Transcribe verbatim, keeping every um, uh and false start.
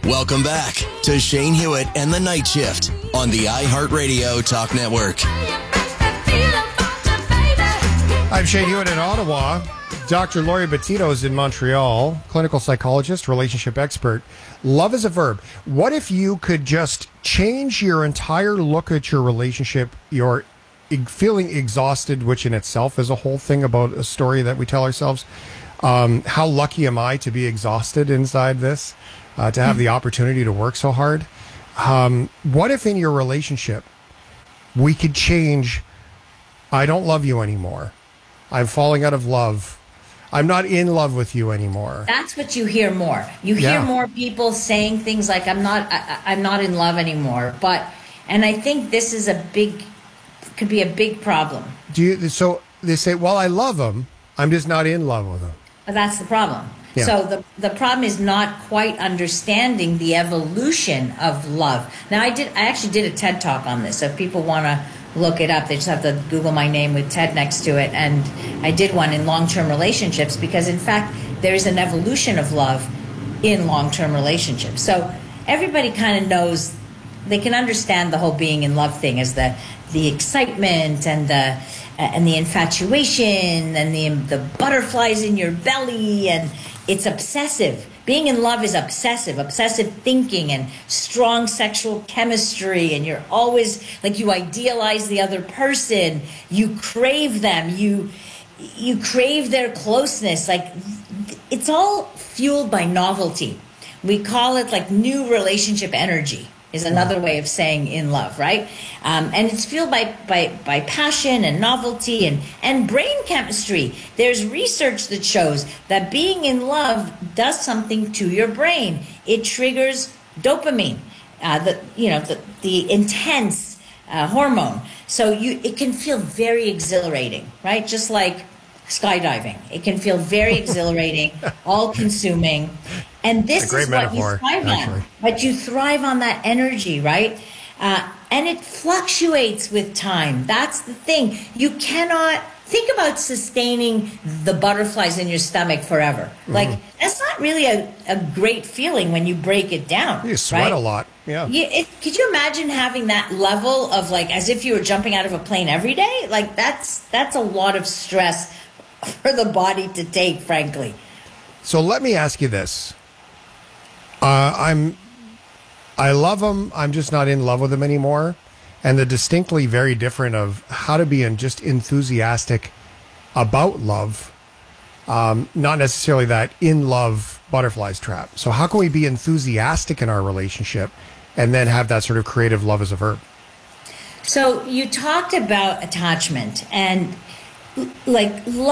Welcome back to Shane Hewitt and the Night Shift on the iHeartRadio Talk Network. I'm Shane Hewitt in Ottawa. Doctor Lori Bettino is in Montreal, clinical psychologist, relationship expert. Love is a verb. What if you could just change your entire look at your relationship, your feeling exhausted, which in itself is a whole thing about a story that we tell ourselves. Um, how lucky am I to be exhausted inside this, uh, to have the opportunity to work so hard? Um, what if in your relationship we could change, I don't love you anymore. I'm falling out of love. I'm not in love with you anymore. That's what you hear more. You hear Yeah. more people saying things like, I'm not, I, I'm not in love anymore. But, and I think this is a big, could be a big problem. Do you? So they say, well, I love him. I'm just not in love with him. But that's the problem. Yeah. So the the problem is not quite understanding the evolution of love. Now, I did. I actually did a TED Talk on this. So if people want to look it up, they just have to Google my name with TED next to it. And I did one in long-term relationships because, in fact, there is an evolution of love in long-term relationships. So everybody kind of knows, they can understand the whole being in love thing as the the excitement and the and the infatuation and the the butterflies in your belly, and it's obsessive. Being in love is obsessive, obsessive thinking and strong sexual chemistry, and you're always like, you idealize the other person, you crave them, you you crave their closeness. Like, it's all fueled by novelty. We call it like new relationship energy is another way of saying in love, right? Um, and it's fueled by, by, by passion and novelty and, and brain chemistry. There's research that shows that being in love does something to your brain. It triggers dopamine, uh, the, you know, the, the intense uh, hormone. So you, it can feel very exhilarating, right? Just like skydiving. It can feel very exhilarating, all-consuming. And this is what metaphor, you thrive actually. on. But you thrive on that energy, right? Uh, and it fluctuates with time. That's the thing. You cannot think about sustaining the butterflies in your stomach forever. Mm-hmm. Like, that's not really a, a great feeling when you break it down. You sweat right? a lot. Yeah. You, it, could you imagine having that level of, like, as if you were jumping out of a plane every day? Like, that's that's a lot of stress for the body to take, frankly. So let me ask you this. Uh, I'm, I love him. I'm just not in love with him anymore. And the distinctly very different of how to be in just enthusiastic about love. Um, not necessarily that in love butterflies trap. So how can we be enthusiastic in our relationship and then have that sort of creative love as a verb? So you talked about attachment and like love.